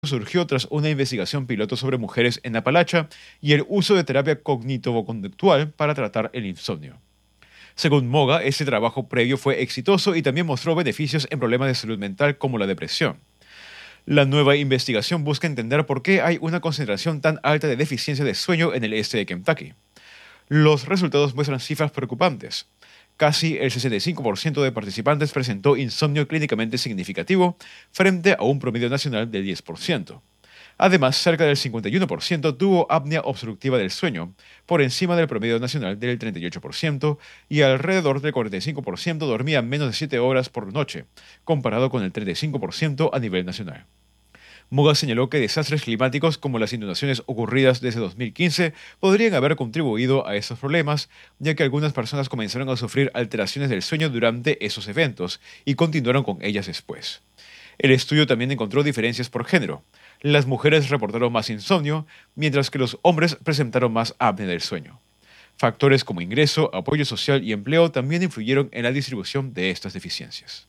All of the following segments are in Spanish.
surgió tras una investigación piloto sobre mujeres en Apalache y el uso de terapia cognitivo-conductual para tratar el insomnio. Según Moga, ese trabajo previo fue exitoso y también mostró beneficios en problemas de salud mental como la depresión. La nueva investigación busca entender por qué hay una concentración tan alta de deficiencia de sueño en el este de Kentucky. Los resultados muestran cifras preocupantes. Casi el 65% de participantes presentó insomnio clínicamente significativo frente a un promedio nacional del 10%. Además, cerca del 51% tuvo apnea obstructiva del sueño, por encima del promedio nacional del 38%, y alrededor del 45% dormía menos de 7 horas por noche, comparado con el 35% a nivel nacional. Moga señaló que desastres climáticos como las inundaciones ocurridas desde 2015 podrían haber contribuido a esos problemas, ya que algunas personas comenzaron a sufrir alteraciones del sueño durante esos eventos y continuaron con ellas después. El estudio también encontró diferencias por género. Las mujeres reportaron más insomnio, mientras que los hombres presentaron más apnea del sueño. Factores como ingreso, apoyo social y empleo también influyeron en la distribución de estas deficiencias.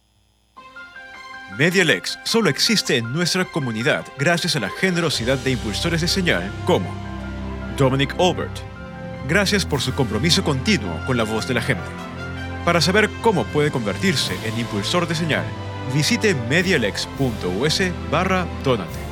MediaLex solo existe en nuestra comunidad gracias a la generosidad de impulsores de señal como Dominic Albert. Gracias por su compromiso continuo con la voz de la gente. Para saber cómo puede convertirse en impulsor de señal, visite medialex.us/donate.